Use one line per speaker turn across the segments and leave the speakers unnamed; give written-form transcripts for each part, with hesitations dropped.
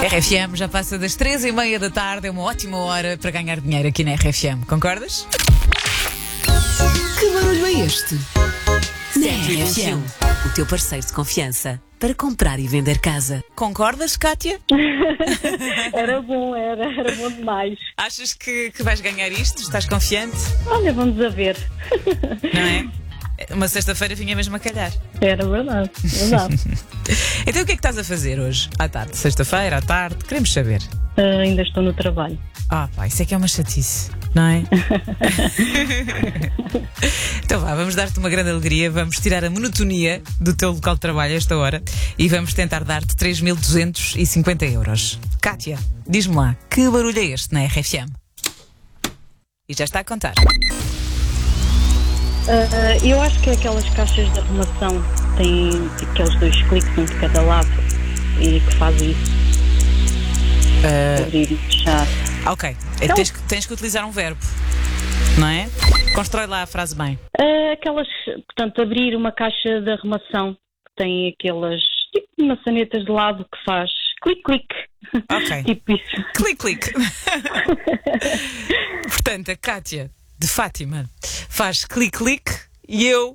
RFM já passa das 3h30 da tarde, é uma ótima hora para ganhar dinheiro aqui na RFM. Concordas?
Que barulho é este?
Na RFM.
O teu parceiro de confiança para comprar e vender casa.
Concordas, Kátia?
Era bom demais.
Achas que vais ganhar isto? Estás confiante?
Olha, vamos a ver.
Não é? Uma sexta-feira vinha mesmo a calhar.
Era verdade.
Então o que é que estás a fazer hoje? À tarde? Sexta-feira, à tarde? Queremos saber.
Ainda estou no trabalho.
Pá, isso é que é uma chatice, não é? Então vá, vamos dar-te uma grande alegria. Vamos tirar a monotonia do teu local de trabalho a esta hora e vamos tentar dar-te 3.250 euros. Kátia, diz-me lá, que barulho é este na RFM? E já está a contar.
Eu acho que é aquelas caixas de arrumação que têm aqueles 2 cliques, um de cada lado, e que faz isso. Abrir e fechar.
Ok,
Então,
tens que utilizar um verbo, não é? Constrói lá a frase bem.
Aquelas, portanto, abrir uma caixa de arrumação que tem aquelas, tipo, maçanetas de lado que faz clique.
Ok.
Tipo isso.
Clique. Portanto, a Kátia de Fátima faz clique e eu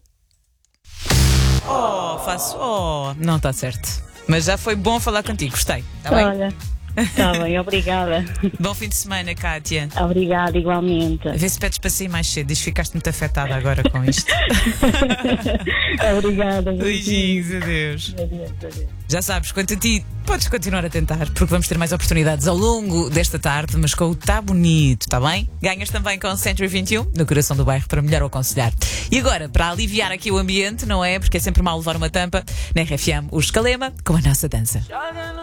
faço não está certo. Mas já foi bom falar contigo, gostei. Está bem?
Olha, está bem, obrigada.
Bom fim de semana, Kátia.
Obrigada, igualmente.
A ver se pedes para sair mais cedo. Diz que ficaste muito afetada agora com isto.
Obrigada.
Beijinhos, adeus.
Adeus.
Já sabes, quanto a ti, podes continuar a tentar, porque vamos ter mais oportunidades ao longo desta tarde, mas com o Tá Bonito, está bem? Ganhas também com o Century 21, no coração do bairro, para melhor o aconselhar. E agora, para aliviar aqui o ambiente, não é? Porque é sempre mal levar uma tampa, na RFM, o Escalema, com a nossa dança.